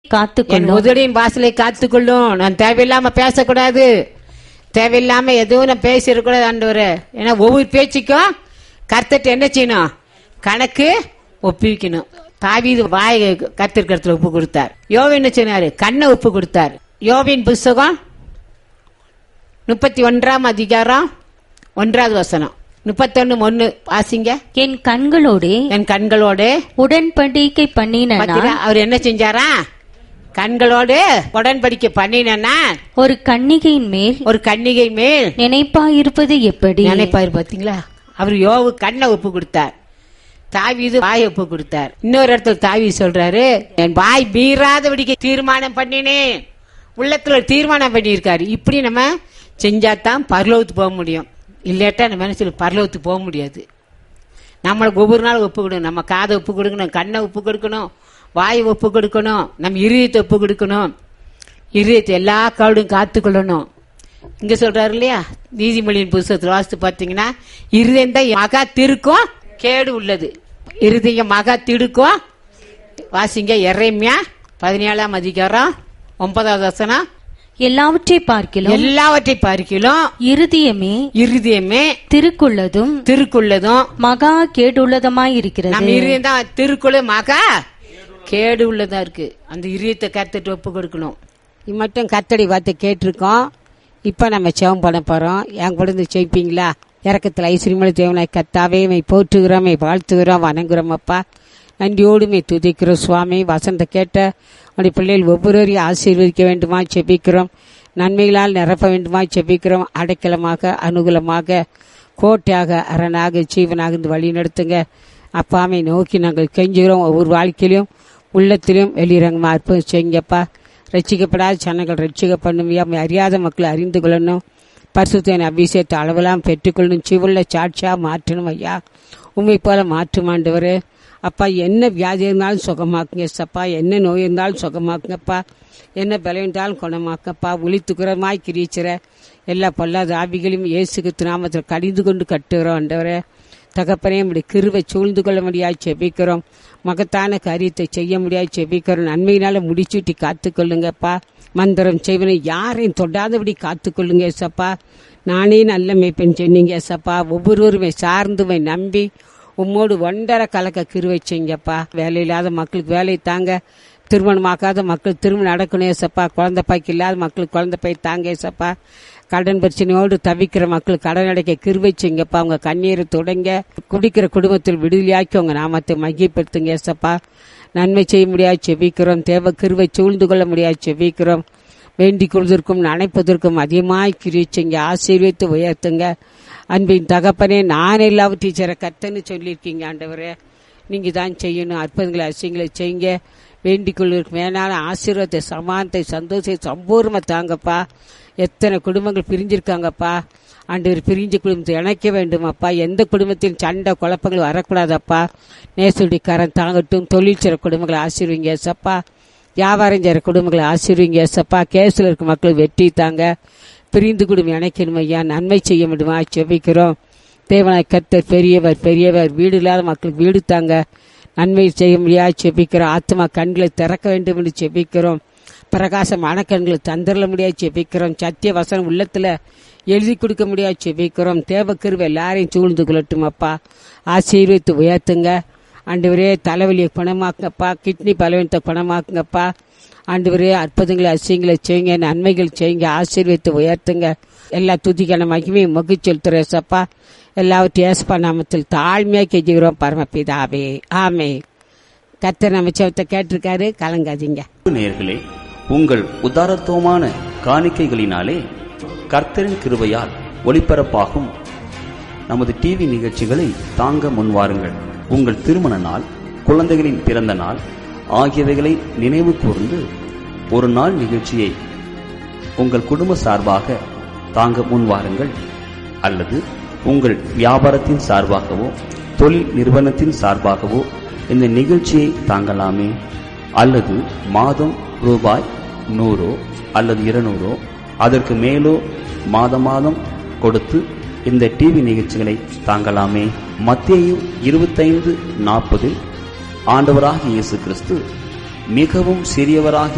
காத்துக்கொள்ளும். உதடின் வாசலை காத்துக்கொள்ளும். நான் தேவையில்லாம பேசக்கூடாது, தேவையில்லாம எதுவும் நான் பேசிடக்கூடாது ஆண்டவரே. ஏன்னா ஒவ்வொரு பேச்சுக்கும் கர்த்தர்ட்ட என்ன செய்யணும், கணக்கு ஒப்புவிக்கணும். தாவீது வாய் கர்த்தர் ஒப்பு கொடுத்தார். யோபு என்ன சொன்னாரு, கண்ணை ஒப்பு கொடுத்தார். யோபின் புஸ்தகம் 31 அதிகாரம் 1 31:1 வாசிங்க. என் கண்களோடு உடன்படிக்கை பண்ணின அவர் என்ன செஞ்சாரா, கண்களோடு உடன்படிக்கை பண்ணினா ஒரு கன்னிகை மேல் நினைப்பாயிருப்பது எப்படி. பாத்தீங்களா, அவர் யோபு கண்ணை ஒப்பு கொடுத்தார், தாவீது வாய் ஒப்பு கொடுத்தார். இன்னொரு இடத்துல தாவீது சொல்றாரு, என் வாய் மீறாதபடிக்கு தீர்மானம் பண்ணினேன். உள்ளத்துல ஒரு தீர்மானம் பண்ணியிருக்காரு. இப்படி நம்ம செஞ்சாதான் பரலோகத்துக்கு போக முடியும். இல்லாட்டா நம்ம மனசுல பரலோகத்துக்கு போக முடியாது. நம்மளுக்கு ஒவ்வொரு நாள் ஒப்பு கொடுக்கணும். நம்ம காதை ஒப்பு கொடுக்கணும், கண்ணை ஒப்பு கொடுக்கணும், வாய் ஒப்பு கொடுக்கணும், நம்ம இருதயத்தை ஒப்பு கொடுக்கணும். இருதயத்தை எல்லா காவடும் காத்துக்கொள்ளணும். இங்க சொல்றாரு இல்லையா, நீதிமொழியின் புஸ்தகத்தில் வாசித்து பார்த்தீங்கன்னா, இருதயம் தான் மகா திருக்கும் கேடு உள்ளது. இருதயம் மகா திடுக்கும். வாசிங்க எரேமியா 17 அதிகாரம் 9 எல்லாவற்றை பார்க்கிலும் இருதயமே திருக்குள்ளதும் மகா கேடுள்ளதுமாயிருக்கிறது. நம்ம இருதயம் தான் திருக்குள்ள மகா கேடு உள்ளதா இருக்கு. அந்த இருதயத்தை கர்த்தர்ட்ட ஒப்பு கொடுக்கணும். இது மட்டும் கர்த்தரை வார்த்தை கேட்டிருக்கோம். இப்ப நம்ம செவம் பண்ண போறோம். என் கூட செய்ப்பீங்களா? இறக்கத்தில் ஐஸ்வரியமுள்ள தேவனாய் கர்த்தாவே, போற்றுகிறோம், வாழ்த்துகிறோம், வணங்குறோம். அப்பா நன்றியோடுமே துதிக்கிறோம் சுவாமி. வசந்த கேட்ட உடைய பிள்ளைகள் ஒவ்வொருவரையும் ஆசீர்வதிக்க வேண்டுமா செபிக்கிறோம். நன்மைகளால் நிரப்ப வேண்டுமா செபிக்கிறோம். அடைக்கலமாக, அனுகூலமாக, கோட்டையாக, அரணாக, ஜீவனாக இருந்து வழி நடத்துங்க. அப்பாமை நோக்கி நாங்கள் கெஞ்சுகிறோம். ஒவ்வொரு வாழ்க்கையிலும் உள்ளத்திலும் வெளியிறங்கமாக அற்புதம் செய்யுங்கப்பா. ரட்சிக்கப்படாத ஜனங்கள் ரட்சிக்கப்படணுமையா, அறியாத மக்களை அறிந்து கொள்ளணும். பரிசுத்தத்தின் அபிஷேகத்தை அளவெல்லாம் பெற்றுக்கொள்ளணும். ஜீவனுள்ள சாட்சியா மாற்றணும் ஐயா. உண்மை போல மாற்றுமாண்டவரே. அப்பா, என்ன வியாதி இருந்தாலும் சுகமாக்குங்க சப்பா. என்ன நோய் இருந்தாலும் சுகமாக்குங்கப்பா. என்ன பலம் இருந்தாலும் குணமாக்கப்பா. ஒளித்துக்குறமாய் கிரீச்சிற எல்லா பொல்லாத ஆவிகளையும் இயேசுக்கு நாமத்தில் கடிந்து கொண்டு கட்டுகிறோம் ஆண்டவரே. தகப்பனே, நம்முடைய கிருபை சூழ்ந்து கொள்ள முடியாது செபிக்கிறோம். மகத்தான காரியத்தை செய்ய முடியாது செபிக்கிறோம். நன்மையினால முடிச்சுட்டி காத்துக்கொள்ளுங்கப்பா. மந்திரம் செய்வனை யாரையும் தொடாதபடி காத்துக்கொள்ளுங்க ஏசப்பா. நானே நல்ல மேய்ப்பன் சொன்னீங்க ஏசப்பா. ஒவ்வொருவருமே சார்ந்துமை நம்பி உம்மோடு ஒன்றரை கலக்க கிருவை செய்யுங்கப்பா. வேலை இல்லாத மக்களுக்கு வேலை தாங்க. திருமணமாக்காத மக்கள் திருமணம் நடக்கணும் ஏசப்பா. குழந்தை பாய்க்கு இல்லாத மக்களுக்கு குழந்தை பாய் தாங்க ஏசப்பா. கடன் பிரச்சனையோடு தவிக்கிற மக்கள் கடன் அடைக்க கிருவை செய்யுங்கப்பா. அவங்க கண்ணீரை தொடங்க குடிக்கிற குடும்பத்தில் விடுதலையாக்கி உங்க நாமத்தை மையப்படுத்துங்க ஏசப்பா. நன்மை செய்ய முடியாது செபிக்கிறோம். தேவ கிருவை சூழ்ந்து கொள்ள முடியாது செபிக்கிறோம். வேண்டிக் கொள்வதற்கும் நினைப்பதற்கும் அதிகமாய் கிரிச்சிங்க. ஆசீர்வதித்து உயர்த்துங்க. அன்பின் தகப்பனே, நான் எல்லாவும் டீச்சரை கத்தன்னு சொல்லியிருக்கீங்க ஆண்டவரே. நீங்க தான் செய்யணும். அற்புதங்களை அசியங்களை செய்யுங்க. வேண்டிக் கொள்வதற்கு மேலான ஆசீர்வாதத்தை, சமானத்தை, சந்தோஷத்தை சம்பூர்ணமா தாங்கப்பா. எத்தனை குடும்பங்கள் பிரிஞ்சிருக்காங்கப்பா. ஆண்டவர் பிரிஞ்ச குடும்பத்தை இணைக்க வேண்டுமாப்பா. எந்த குடும்பத்திலும் சண்டை குழப்பங்கள் வரக்கூடாதப்பா. நேசுடைய கரம் தாங்கட்டும். தொழில் செய்கிற குடும்பங்களை ஆசீர்வீங்க ஏசப்பா. வியாபாரம் செய்கிற குடும்பங்களை ஆசீர்வீங்க ஏசப்பா. கேஸில் இருக்க மக்கள் வெற்றி தாங்க. பிரிந்து குடும்பம் இணைக்கணும் ஐயா. நன்மை செய்ய முடியுமா செபிக்கிறோம். தேவனாய் கர்த்தர் பெரியவர். வீடு இல்லாத மக்களுக்கு வீடு தாங்க. நன்மை செய்ய முடியாது செபிக்கிறோம். ஆத்மா கண்களை திறக்க வேண்டும் என்று செபிக்கிறோம். பிரகாசமான கண்களை தந்திரல முடியாது செபிக்கிறோம். சத்திய வசனம் உள்ளத்துல எழுதி கொடுக்க முடியாது செபிக்கிறோம். தேவ கிருபை எல்லாரையும் சூழ்ந்து கொள்ளட்டும் அப்பா. ஆசீர்வதித்து உயர்த்துங்க ஆண்டவரே. தலைவலியை குணமாக்குங்கப்பா. கிட்னி பலவீனத்தை குணமாக்குங்கப்பா. ஆண்டவரே, அற்புதங்களை அசியங்களை செய்யுங்க. நன்மைகள் செய்யுங்க. ஆசீர்வதித்து உயர்த்துங்க. எல்லா துதிக்கான மகிமையும் மகிழ்ச்சி செலுத்துறப்பா. எல்லாவற்றையும் ஏசப்பா நாமத்தில் தாழ்மையாக கெஞ்சுகிறோம் பரமபிதாவே, ஆமே. கர்த்தர் நம்ம செவத்தை கேட்டிருக்காரு, கலங்காதீங்க. நேயர்களே, உங்கள் உதாரத்துவமான காணிக்கைகளினாலே கர்த்தரின் கிருபையால் ஒளிபரப்பாகும் நமது டிவி நிகழ்ச்சிகளை தாங்க முன்வாருங்கள். உங்கள் திருமண நாள், குழந்தைகளின் பிறந்த நாள் ஆகியவைகளை நினைவு கூர்ந்து ஒரு நாள் நிகழ்ச்சியை உங்கள் குடும்ப சார்பாக தாங்க முன்வாருங்கள். அல்லது உங்கள் வியாபாரத்தின் சார்பாகவோ தொழில் நிறுவனத்தின் சார்பாகவோ இந்த நிகழ்ச்சியை தாங்கலாமே. அல்லது மாதம் ரூபாய் 100 அல்லது 200 அதற்கு மேலோ மாதம் கொடுத்து இந்த டிவி நிகழ்ச்சிகளை தாங்கலாமே. மத்தேயு 25:40 ஆண்டவராகிய இயேசு கிறிஸ்து மிகவும் சிறியவராக